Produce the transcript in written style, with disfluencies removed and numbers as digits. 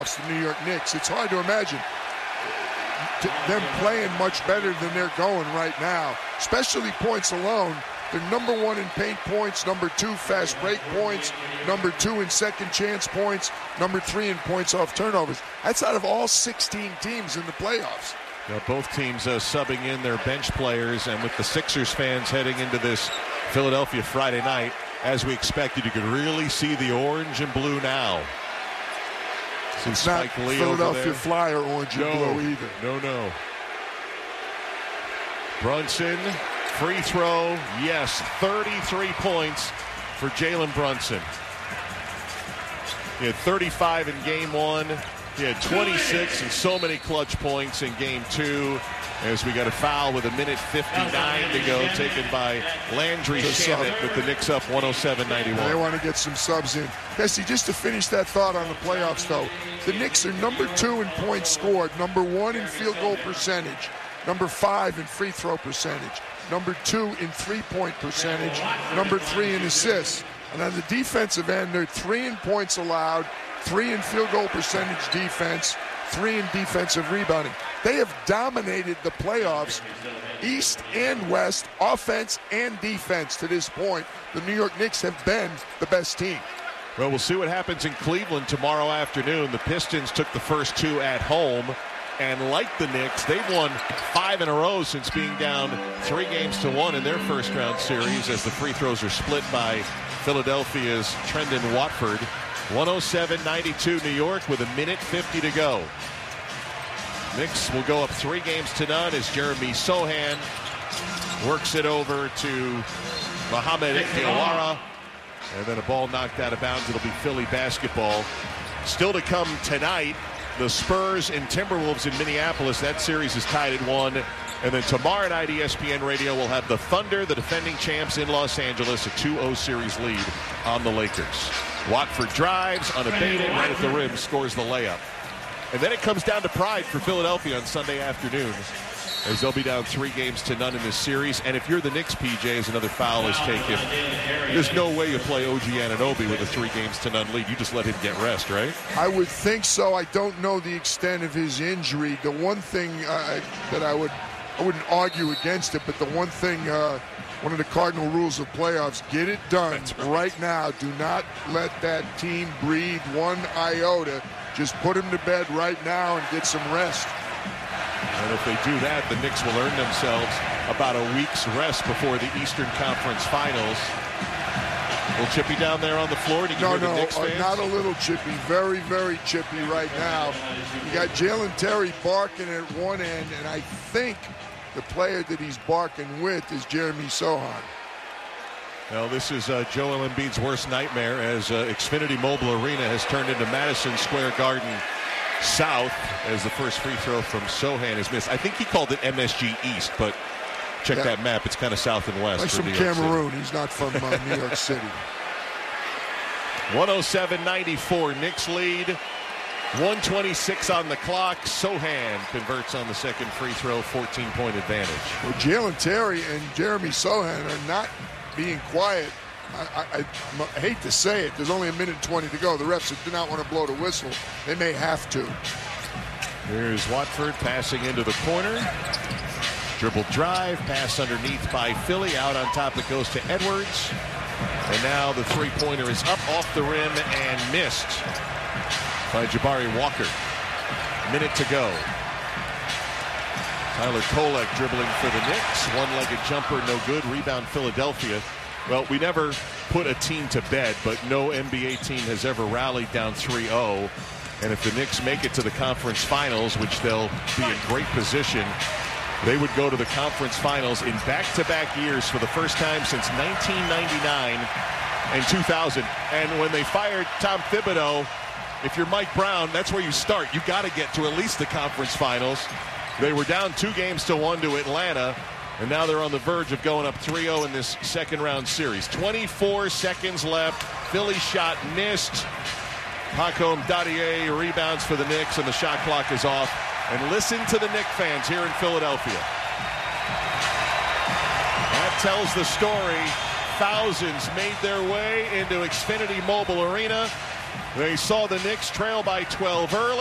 the New York Knicks. It's hard to imagine them playing much better than they're going right now, especially points alone. They're number one in paint points, number two fast break points, number two in second chance points, number three in points off turnovers. That's out of all 16 teams in the playoffs. Now, both teams subbing in their bench players, and with the Sixers fans heading into this Philadelphia Friday night, as we expected, you could really see the orange and blue now. It's not Philadelphia Flyer orange and blue either. No. Brunson, free throw, yes, 33 points for Jalen Brunson. He had 35 in game one. He had 26 and so many clutch points in game two, as we got a foul with 1:59 to go, taken by Landry Shamet, with the Knicks up 107-91. They want to get some subs in. Jesse, just to finish that thought on the playoffs, though, the Knicks are number 2 in points scored, number 1 in field goal percentage, number 5 in free throw percentage, number 2 in three-point percentage, number 3 in assists. And on the defensive end, they're 3 in points allowed, 3 in field goal percentage defense, 3 in defensive rebounding. They have dominated the playoffs, East and West, offense and defense to this point. The New York Knicks have been the best team. Well, we'll see what happens in Cleveland tomorrow afternoon. The Pistons took the first 2 at home, and like the Knicks, they've won 5 in a row since being down 3-1 in their first-round series, as the free throws are split by Philadelphia's Trendon Watford. 107-92 New York with 1:50 to go. Knicks will go up 3-0 as Jeremy Sohan works it over to Mohamed Diawara. And then a ball knocked out of bounds. It'll be Philly basketball. Still to come tonight, the Spurs and Timberwolves in Minneapolis. That series is tied at 1. And then tomorrow night, ESPN Radio will have the Thunder, the defending champs in Los Angeles, a 2-0 series lead on the Lakers. Watford drives, unabated, right at the rim, scores the layup. And then it comes down to pride for Philadelphia on Sunday afternoon, as they'll be down 3-0 in this series. And if you're the Knicks, PJ, as another foul is taken, there's no way you play OG Anunoby with a 3-0 lead. You just let him get rest, right? I would think so. I don't know the extent of his injury. The one thing that I wouldn't argue against it, but the one thing, one of the cardinal rules of playoffs, get it done right now. Do not let that team breathe one iota. Just put him to bed right now and get some rest. And if they do that, the Knicks will earn themselves about a week's rest before the Eastern Conference Finals. Will Chippy down there on the floor? Did you hear the Knicks fans? Not a little chippy. Very, very chippy right now. You got Jalen Terry barking at one end, and I think the player that he's barking with is Jeremy Sohan. Well, this is Joel Embiid's worst nightmare, as Xfinity Mobile Arena has turned into Madison Square Garden South, as the first free throw from Sohan is missed. I think he called it MSG East, but check that map. It's kind of south and west. He's from Cameroon. He's not from New York City. 107-94, Knicks lead. 1:26 on the clock. Sohan converts on the second free throw, 14-point advantage. Well, Jalen Terry and Jeremy Sohan are not being quiet. I hate to say it. There's only 1:20 to go. The refs do not want to blow the whistle. They may have to. Here's Watford passing into the corner. Dribble drive, pass underneath by Philly. Out on top it goes to Edwards. And now the three-pointer is up off the rim and missed by Jabari Walker. Minute to go. Tyler Kolek dribbling for the Knicks. One-legged jumper, no good. Rebound Philadelphia. Well, we never put a team to bed, but no NBA team has ever rallied down 3-0. And if the Knicks make it to the conference finals, which they'll be in great position, they would go to the conference finals in back-to-back years for the first time since 1999 and 2000. And when they fired Tom Thibodeau, if you're Mike Brown, that's where you start. You got to get to at least the conference finals. They were down 2-1 to Atlanta, and now they're on the verge of going up 3-0 in this second-round series. 24 seconds left. Philly shot missed. Hakoum Dadier rebounds for the Knicks, and the shot clock is off. And listen to the Knicks fans here in Philadelphia. That tells the story. Thousands made their way into Xfinity Mobile Arena. They saw the Knicks trail by 12 early.